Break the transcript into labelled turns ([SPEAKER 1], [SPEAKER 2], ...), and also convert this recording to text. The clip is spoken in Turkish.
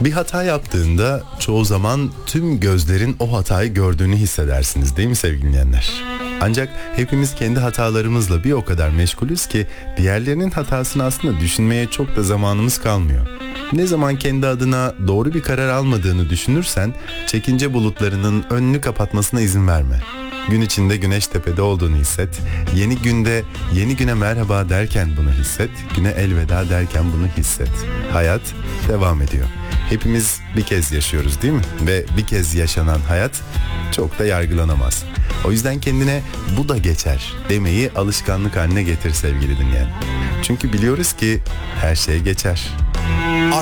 [SPEAKER 1] Bir hata yaptığında çoğu zaman tüm gözlerin o hatayı gördüğünü hissedersiniz, değil mi sevgili dinleyenler? Ancak hepimiz kendi hatalarımızla bir o kadar meşgulüz ki diğerlerinin hatasını aslında düşünmeye çok da zamanımız kalmıyor. Ne zaman kendi adına doğru bir karar almadığını düşünürsen çekince bulutlarının önünü kapatmasına izin verme. Gün içinde güneş tepede olduğunu hisset. Yeni günde yeni güne merhaba derken bunu hisset. Güne elveda derken bunu hisset. Hayat devam ediyor. Hepimiz bir kez yaşıyoruz, değil mi? Ve bir kez yaşanan hayat çok da yargılanamaz. O yüzden kendine bu da geçer demeyi alışkanlık haline getir sevgili dinleyen. Çünkü biliyoruz ki her şey geçer.